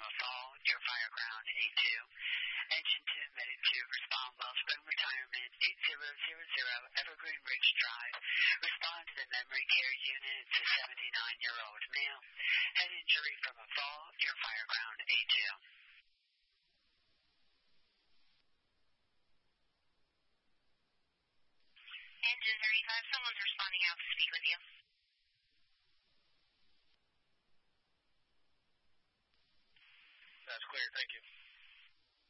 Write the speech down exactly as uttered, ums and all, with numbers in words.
from a fall near Fireground eight two. Engine two admitted to respond well. Spring retirement eight zero zero zero Evergreen Ridge Drive. Respond to the memory care unit. It's a seventy-nine-year-old male. Head injury from a fall near Fireground eight two. Engine thirty-five, someone's responding out to speak with you. That's clear, thank you.